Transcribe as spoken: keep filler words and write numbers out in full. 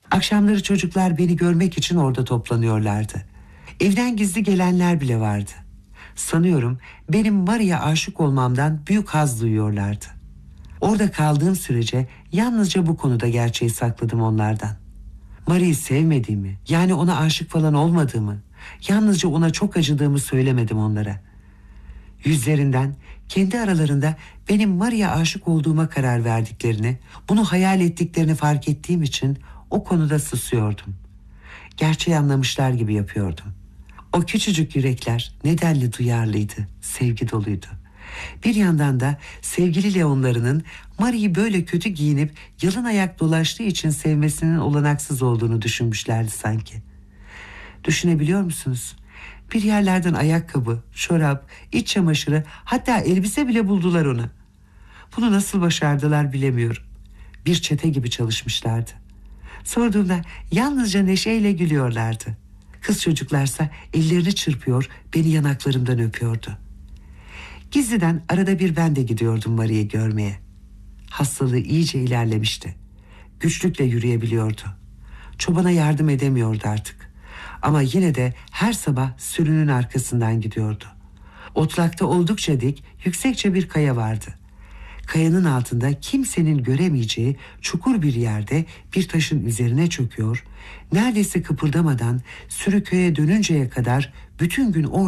Akşamları çocuklar beni görmek için orada toplanıyorlardı. Evden gizli gelenler bile vardı. Sanıyorum benim Maria'ya aşık olmamdan büyük haz duyuyorlardı. Orada kaldığım sürece yalnızca bu konuda gerçeği sakladım onlardan. Maria'yı sevmediğimi, yani ona aşık falan olmadığımı, yalnızca ona çok acıdığımı söylemedim onlara. Yüzlerinden, kendi aralarında benim Maria'ya aşık olduğuma karar verdiklerini, bunu hayal ettiklerini fark ettiğim için o konuda susuyordum. Gerçeği anlamışlar gibi yapıyordum. O küçücük yürekler nedenli duyarlıydı, sevgi doluydu. Bir yandan da sevgili Leonlarının Maria'yı böyle kötü giyinip yalın ayak dolaştığı için sevmesinin olanaksız olduğunu düşünmüşlerdi sanki. Düşünebiliyor musunuz? Bir yerlerden ayakkabı, çorap, iç çamaşırı, hatta elbise bile buldular ona. Bunu nasıl başardılar bilemiyorum. Bir çete gibi çalışmışlardı. Sorduğumda yalnızca neşeyle gülüyorlardı. Kız çocuklarsa ellerini çırpıyor, beni yanaklarımdan öpüyordu. Gizliden arada bir ben de gidiyordum Maria'yı görmeye. Hastalığı iyice ilerlemişti. Güçlükle yürüyebiliyordu. Çobana yardım edemiyordu artık. Ama yine de her sabah sürünün arkasından gidiyordu. Otlakta oldukça dik, yüksekçe bir kaya vardı. Kayanın altında kimsenin göremeyeceği çukur bir yerde bir taşın üzerine çöküyor, neredeyse kıpırdamadan sürü köye dönünceye kadar bütün gün orada